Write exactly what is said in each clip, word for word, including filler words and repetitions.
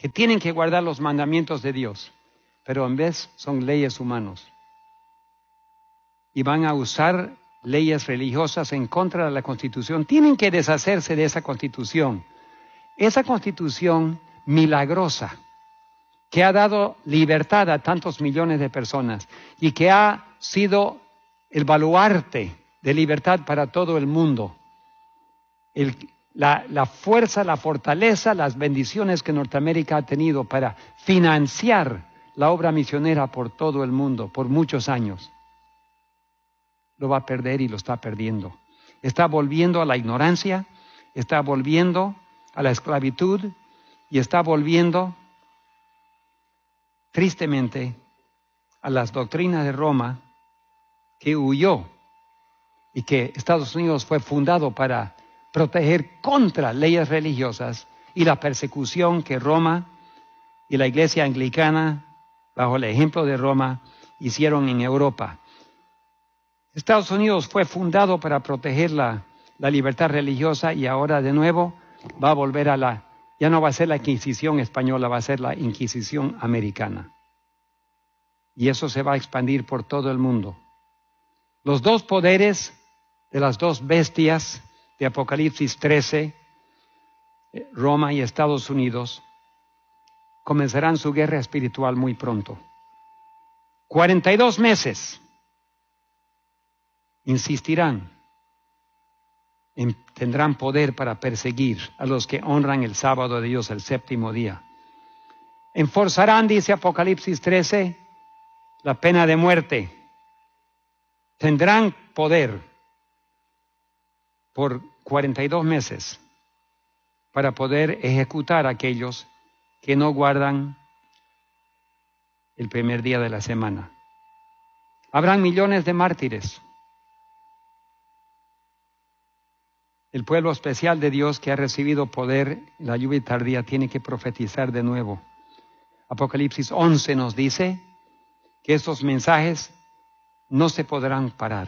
que tienen que guardar los mandamientos de Dios, pero en vez son leyes humanos. Y van a usar leyes religiosas en contra de la Constitución. Tienen que deshacerse de esa Constitución. Esa Constitución milagrosa que ha dado libertad a tantos millones de personas y que ha sido el baluarte de libertad para todo el mundo. El, la, la fuerza, la fortaleza, las bendiciones que Norteamérica ha tenido para financiar la obra misionera por todo el mundo, por muchos años. Lo va a perder y lo está perdiendo. Está volviendo a la ignorancia, está volviendo a la esclavitud y está volviendo, tristemente, a las doctrinas de Roma que huyó y que Estados Unidos fue fundado para proteger contra leyes religiosas y la persecución que Roma y la Iglesia Anglicana, bajo el ejemplo de Roma, hicieron en Europa. Estados Unidos fue fundado para proteger la, la libertad religiosa y ahora de nuevo va a volver a la, ya no va a ser la Inquisición española, va a ser la Inquisición americana. Y eso se va a expandir por todo el mundo. Los dos poderes de las dos bestias de Apocalipsis trece, Roma y Estados Unidos, comenzarán su guerra espiritual muy pronto. cuarenta y dos meses. Insistirán, en, tendrán poder para perseguir a los que honran el sábado de Dios, el séptimo día. Enforzarán, dice Apocalipsis trece, la pena de muerte. Tendrán poder por cuarenta y dos meses para poder ejecutar a aquellos que no guardan el primer día de la semana. Habrán millones de mártires. El pueblo especial de Dios que ha recibido poder, la lluvia tardía, tiene que profetizar de nuevo. Apocalipsis once nos dice que estos mensajes no se podrán parar.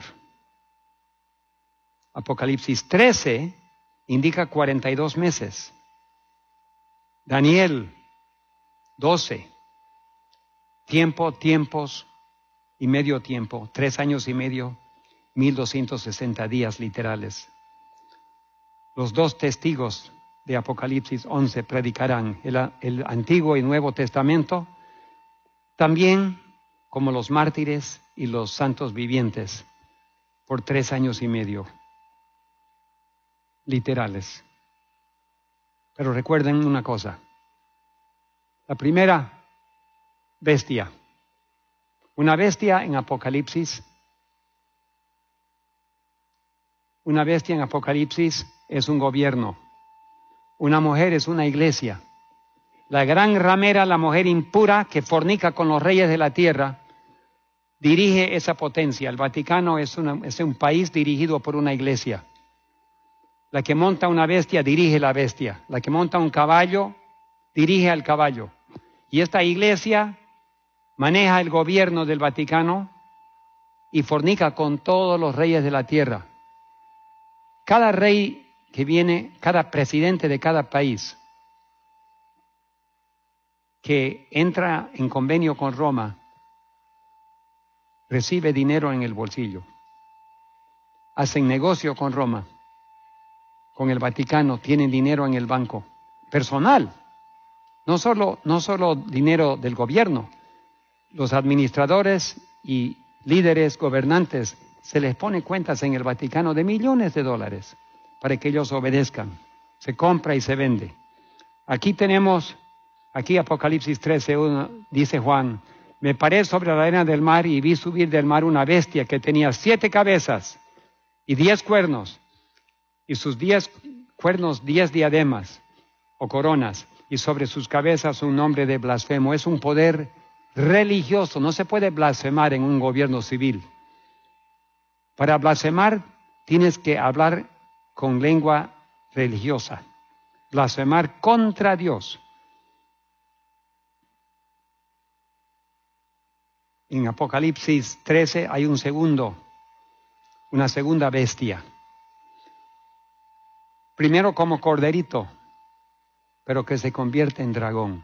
Apocalipsis trece indica cuarenta y dos meses. Daniel doce, tiempo, tiempos y medio tiempo, tres años y medio, mil doscientos sesenta días literales. Los dos testigos de Apocalipsis once predicarán el, el Antiguo y Nuevo Testamento, también como los mártires y los santos vivientes, por tres años y medio, literales. Pero recuerden una cosa, la primera bestia, una bestia en Apocalipsis, una bestia en Apocalipsis es un gobierno, una mujer es una iglesia. La gran ramera, la mujer impura que fornica con los reyes de la tierra, dirige esa potencia. El Vaticano es, una, es un país dirigido por una iglesia. La que monta una bestia dirige la bestia. La que monta un caballo dirige al caballo. Y esta iglesia maneja el gobierno del Vaticano y fornica con todos los reyes de la tierra. Cada rey que viene, cada presidente de cada país que entra en convenio con Roma, recibe dinero en el bolsillo. Hacen negocio con Roma, con el Vaticano, tienen dinero en el banco, personal. No solo, no solo dinero del gobierno. Los administradores y líderes gobernantes se les pone cuentas en el Vaticano de millones de dólares para que ellos obedezcan. Se compra y se vende. Aquí tenemos, aquí Apocalipsis trece, uno, dice Juan, me paré sobre la arena del mar y vi subir del mar una bestia que tenía siete cabezas y diez cuernos, y sus diez cuernos, diez diademas o coronas, y sobre sus cabezas un nombre de blasfemo. Es un poder religioso, no se puede blasfemar en un gobierno civil. Para blasfemar tienes que hablar con lengua religiosa, blasfemar contra Dios. En Apocalipsis trece hay un segundo, una segunda bestia. Primero como corderito, pero que se convierte en dragón.